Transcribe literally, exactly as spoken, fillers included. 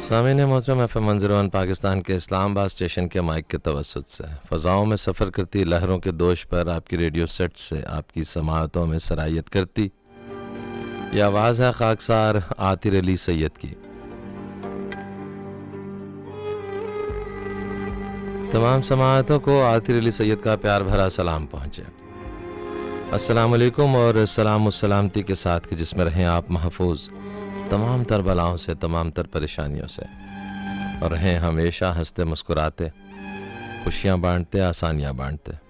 सामीन मोहतरम F M one one Pakistan के इस्लामाबाद स्टेशन के माइक के तवस्सुत से फ़ज़ाओं में सफ़र करती लहरों के दोष पर आपकी रेडियो सेट से आपकी समाअतों में सरायत करती ये आवाज़ है खाकसार आतिर अली सैयद की। तमाम समाअतों को आतिर अली सैयद का प्यार भरा सलाम पहुँचे। अस्सलाम वालेकुम और सलाम सलामती के साथ कि जिसमें रहें आप महफूज तमाम तर बलाओं से, तमाम तर परेशानियों से, और रहें हमेशा हंसते मुस्कुराते, खुशियाँ बांटते, आसानियाँ बांटते।